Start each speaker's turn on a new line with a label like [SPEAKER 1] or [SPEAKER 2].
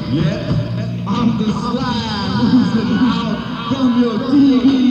[SPEAKER 1] Yeah, I'm the slime oozing out from your TV.